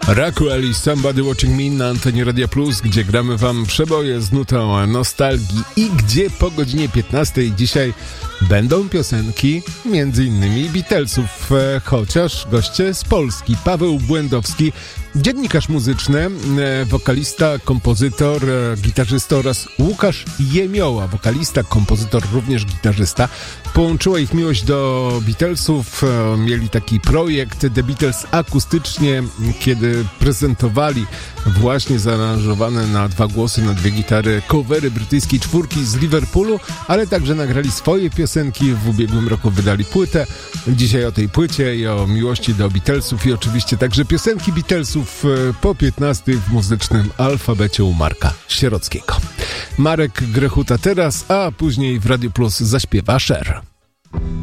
Rockwell i Somebody Watching Me na antenie Radia Plus, gdzie gramy wam przeboje z nutą nostalgii i gdzie po godzinie 15 dzisiaj będą piosenki m.in. Beatlesów, chociaż goście z Polski. Paweł Błędowski, dziennikarz muzyczny, wokalista, kompozytor, gitarzysta oraz Łukasz Jemioła, wokalista, kompozytor, również gitarzysta. Połączyła ich miłość do Beatlesów, mieli taki projekt The Beatles akustycznie, kiedy prezentowali właśnie zaaranżowane na dwa głosy, na dwie gitary covery brytyjskiej czwórki z Liverpoolu, ale także nagrali swoje piosenki, w ubiegłym roku wydali płytę. Dzisiaj o tej płycie i o miłości do Beatlesów i oczywiście także piosenki Beatlesów po 15 w muzycznym alfabecie u Marka Sierockiego. Marek Grechuta teraz, a później w Radio Plus zaśpiewa Cher.